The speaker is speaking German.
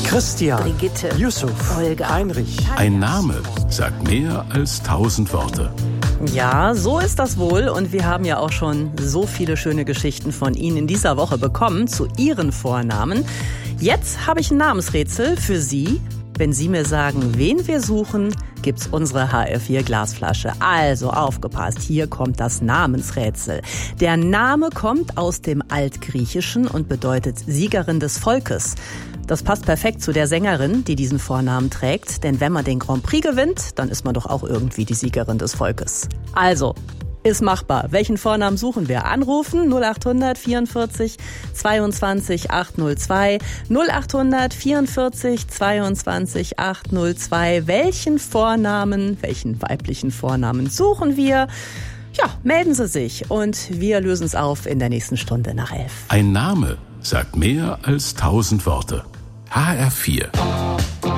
Christian, Brigitte, Yusuf, Olga, Heinrich. Ein Name sagt mehr als 1000 Worte. Ja, so ist das wohl. Und wir haben ja auch schon so viele schöne Geschichten von Ihnen in dieser Woche bekommen zu Ihren Vornamen. Jetzt habe ich ein Namensrätsel für Sie. Wenn Sie mir sagen, wen wir suchen, gibt's unsere HR4 Glasflasche. Also aufgepasst, hier kommt das Namensrätsel. Der Name kommt aus dem Altgriechischen und bedeutet Siegerin des Volkes. Das passt perfekt zu der Sängerin, die diesen Vornamen trägt. Denn wenn man den Grand Prix gewinnt, dann ist man doch auch irgendwie die Siegerin des Volkes. Also, ist machbar. Welchen Vornamen suchen wir? Anrufen 0800 44 22 802 0800 44 22 802. Welchen weiblichen Vornamen suchen wir? Ja, melden Sie sich und wir lösen es auf in der nächsten Stunde nach 11. Ein Name sagt mehr als 1000 Worte. HR4